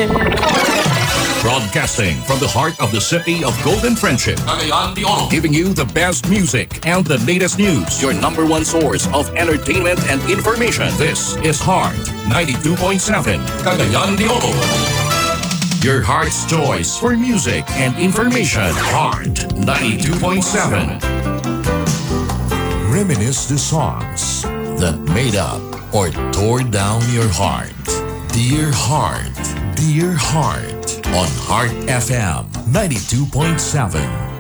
Broadcasting from the heart of the city of Golden Friendship, Cagayan de Oro, giving you the best music and the latest news. Your number one source of entertainment and information. This is Heart 92.7, Cagayan de Oro. Your heart's choice for music and information. Heart 92.7. Reminisce the songs that made up or tore down your heart. Dear Heart, Dear Heart on Heart FM 92.7.